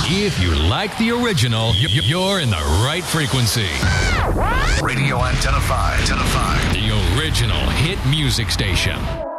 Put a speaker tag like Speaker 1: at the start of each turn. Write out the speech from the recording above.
Speaker 1: If you like the original, you're in the right frequency.
Speaker 2: Radio Antenna 5.
Speaker 1: The original hit music station.